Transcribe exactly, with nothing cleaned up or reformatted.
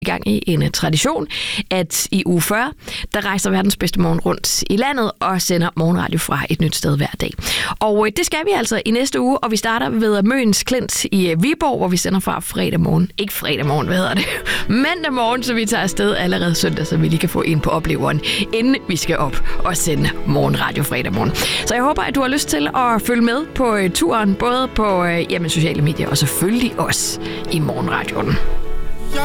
i gang i en tradition, at i uge fyrre, der rejser verdens bedste morgen rundt i landet og sender morgenradio fra et nyt sted hver dag. Og det skal vi altså i næste uge, og vi starter ved Møns Klint i Viborg, hvor vi sender fra fredag morgen. Ikke fredag morgen, hvad hedder det? Mandag morgen, så vi tager afsted allerede søndag, så vi lige kan få ind på opleveren, inden vi skal op og sende morgenradio fredag morgen. Så jeg håber, at du har lyst til at følge med på turen, både på jamen, sociale medier og selvfølgelig også i morgenradioen.